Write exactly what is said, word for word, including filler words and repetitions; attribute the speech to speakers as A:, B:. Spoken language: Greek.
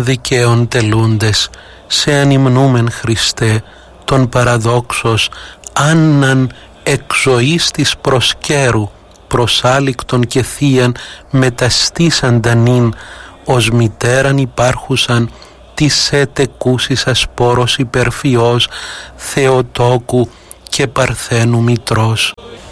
A: των δικαίων τελούντες, σε ανυμνούμεν Χριστέ, τον παραδόξος Άνναν εκ ζωής της προσκέρου, προσάλικτον και θείαν μεταστήσανταν νυν, ως μητέραν υπάρχουσαν της ετεκούσης ασπόρος υπερφυός Θεοτόκου και Παρθένου Μητρός.